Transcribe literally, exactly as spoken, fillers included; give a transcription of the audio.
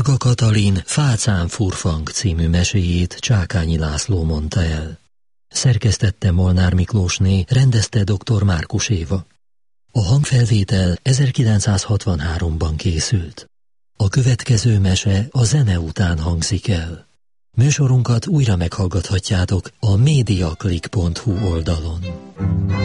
Varga Katalin Fácán furfang című meséjét Csákányi László mondta el. Szerkesztette Molnár Miklósné, rendezte dr. Márkus Éva. A hangfelvétel ezerkilencszázhatvanháromban készült. A következő mese a zene után hangzik el. Műsorunkat újra meghallgathatjátok a mediaclick pont hu oldalon.